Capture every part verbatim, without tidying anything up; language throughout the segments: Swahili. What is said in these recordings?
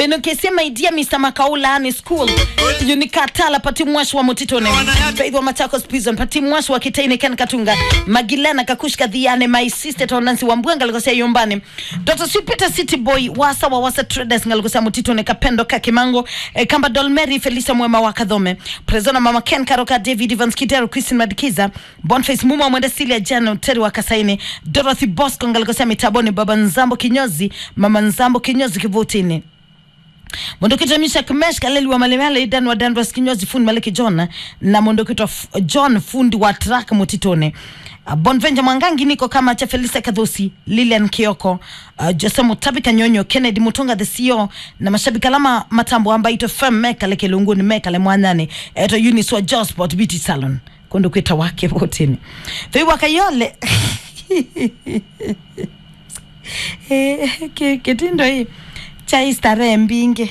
Mbeno kesema idia Mister Makaula ni school. Unikatala pati mwashi wa Mutitone. Faith wa Machakos prison pati mwashi wa Kitaine Ken Katunga. Magilena Kakushka Dhiane my sister Tonansi wa Mbwanga Lagosea Yombani. Doctor Supita City Boy wasa wa wasa traders Ngalagosea Mutitone Kapendo Kakimango. E, Kamba Dolmeri Felisa Mwema wa Kadhome. Prezona Mama Ken Karoka David Evans Kidero Christine Madikiza. Boniface Muma Mwenda Silia Jano Teri wa Kasaini. Dorothy Bosco Ngalagosea Mitaboni. Baba Nzambo Kinyozi. Mama Nzambo Kinyozi Kivutini. Mondokito Misha Kumesh Kaleli wa Malemele Dan wa Danvers Kinyozi Fundi Maliki John. Na Mondokito John Fundi wa Track Mutitone. Uh, Bonvenja Mwangangi niko kama cha Felisa Kadhosi, Lilian Kioko, uh, Jose Mutabika Nyonyo, Kennedy Mutunga the C E O, na mashabika lama matambo amba ito Fem Meka leke lunguni Meka le mwanane, eto Uniswa Josport Beauty Salon, kondo kuita wake votini. Fei waka yole, kitindo hii, chai stare mbinge.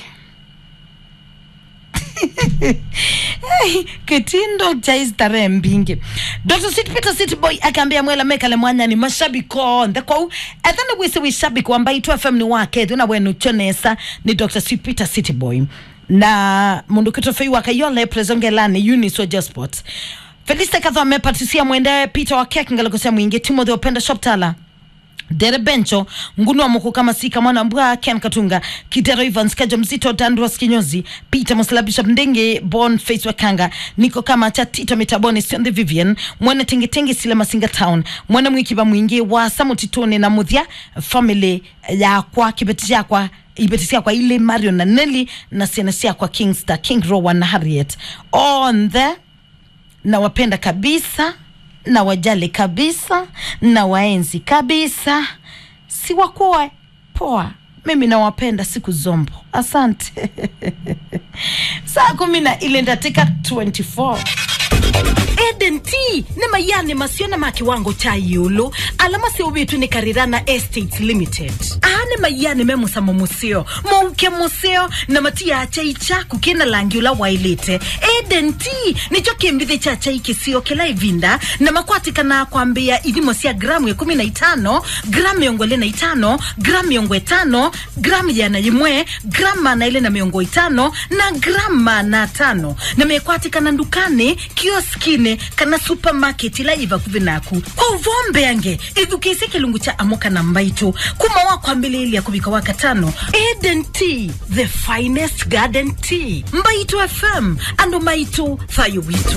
Ketindo chais tare mbinge. Doctor City Peter City Boy akambia mwela Meka le mwanya ni mashabiko ndeko ethane wise wishabiko ambaye tu F M ni wake tuna wenu chonesa ni Doctor City Peter City Boy na mundu kitofei wakayole prezongelani Uniswa Josport. Felista Kadho amepatisia mwende Peter wa Kek Ngalagosea mwingi Timothy Openda Shop Tala Dere Bencho Ngunu wa Muku kama sika mwana mbua Ken Katunga Kidero Evans Kajo Mzito Dandros Kinyozi Peter Musala Bishop Ndenge Born Face Wakanga Niko kama Chatito Mitaboni Siondi Vivian Mwene Tengi Tengi Sile Masinga Town Mwene Mwikiba Mwingi wa Samu Titone na Muthia Family ya kwa Kibetisia kwa Ibetisia kwa ile Mario na Nelly na Senesia kwa Kingstar King Rowan na Harriet On the na wapenda kabisa na wajali kabisa na waenzi kabisa si wakuwa poa mimi na wapenda siku zombo asante saa kumi na ile ndateka twenty-four Eden T ne mayane masiona maki wango cha yulu alama se ubitu ni Karirana Estates Limited ane mayane memo samo museo mouke museo na matia achaicha kukena langiula wailete Eden T ni choke mbithe cha achaike sio kela ivinda na makwati kana kuambia idhimo siya gramu ya kumi na itano gramu yongole na itano gramu yongwe tano gramu ya na yimwe grama na ile na miongo itano na grama na tano na mekwati kana ndukane kioskine kana supermarket ila iva kuvinaku kwa uvombe yange edukese kelungu cha amoka na mbaitu kuma wako ambele ili ya kubika waka tano Eden Tea the finest garden tea mbaitu F M ando mbaitu thayo witu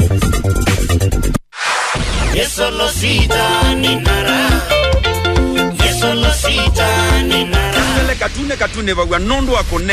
Yeso lo sita ni nara Yeso lo sita ni nara Katune katune bagwa nondo akone